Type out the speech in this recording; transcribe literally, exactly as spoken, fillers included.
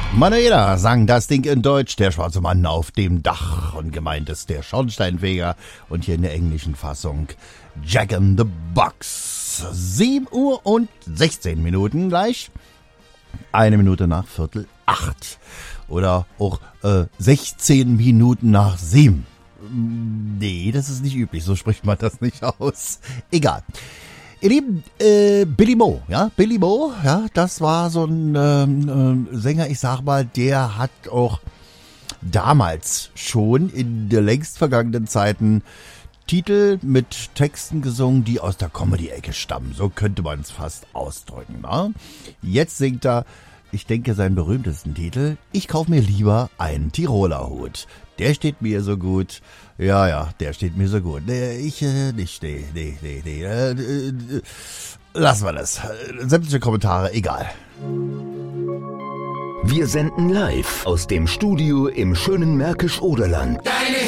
Manuela sang das Ding in Deutsch, der schwarze Mann auf dem Dach. Und gemeint ist der Schornsteinfeger. Und hier in der englischen Fassung Jack in the Box. sieben Uhr und sechzehn Minuten gleich. Eine Minute nach Viertel acht. Oder auch äh, sechzehn Minuten nach sieben. Nee, das ist nicht üblich, so spricht man das nicht aus. Egal. Ihr Lieben, äh, Billy Mo, ja, Billy Mo, ja, das war so ein ähm, äh, Sänger, ich sag mal, der hat auch damals schon in der längst vergangenen Zeiten Titel mit Texten gesungen, die aus der Comedy-Ecke stammen. So könnte man es fast ausdrücken, ne? Jetzt singt er, ich denke, seinen berühmtesten Titel, ich kauf mir lieber einen Tiroler Hut. Der steht mir so gut. Ja, ja, der steht mir so gut. Nee, ich äh, nicht, nee, nee, nee, nee. Äh, äh, lassen wir das. Sämtliche Kommentare, egal. Wir senden live aus dem Studio im schönen Märkisch-Oderland. Deine